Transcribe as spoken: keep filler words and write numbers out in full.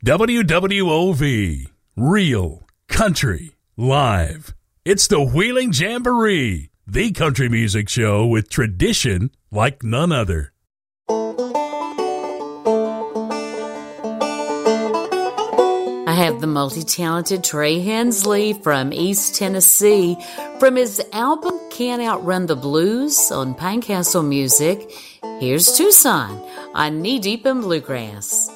W W O V, Real Country Live. It's the Wheeling Jamboree, the country music show with tradition like none other. I have the multi-talented Trey Hensley from East Tennessee from his album Can't Outrun the Blues on Pinecastle Music. Here's Tucson on Knee Deep in Bluegrass.